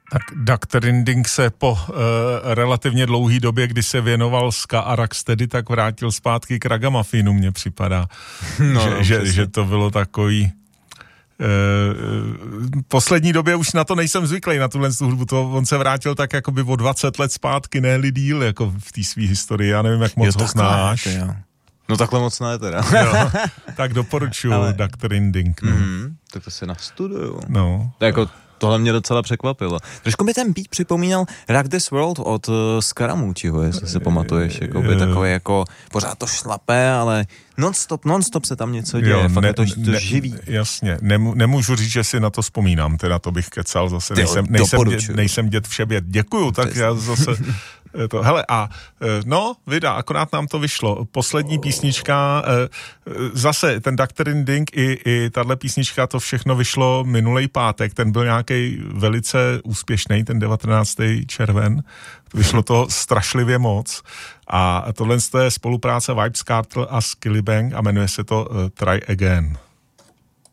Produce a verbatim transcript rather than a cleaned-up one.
Tak Doktor Inding se po uh, relativně dlouhý době, kdy se věnoval ska a rocksteady, tak vrátil zpátky k ragamuffinu, mně připadá. No, že, že, že to bylo takový... Uh, poslední době už na to nejsem zvyklý, na tuhle hudbu. To on se vrátil tak jakoby o dvacet let zpátky, ne-li díl, jako v té svý historii. Já nevím, jak moc jo, ho znáš. To, jo. No takhle moc ne teda. Jo, tak doporučuju Ale... Doktor Inding. No. Mm, tak to se nastuduju. No. To jako tohle mě docela překvapilo. Trošku mi ten beat připomínal Rock This World od uh, Scaramucciho, jestli si pamatuješ, jako by takový jako pořád to šlapé, ale non-stop, non-stop se tam něco děje, jo, fakt ne, je to, to ne, živý. Jasně, Nemů, nemůžu říct, že si na to vzpomínám, teda to bych kecal zase, Ty, nejsem, nejsem, dět, nejsem dět všebět. Děkuju, tak Přesný. Já zase... To, hele, a no, vida, akorát nám to vyšlo. Poslední písnička, zase ten Doktor Inding i, i tahle písnička, to všechno vyšlo minulej pátek, ten byl nějaký velice úspěšný, ten devatenáctého červen. Vyšlo to strašlivě moc. A tohle je spolupráce Vybz Kartel a Skillibeng a jmenuje se to uh, Try Again.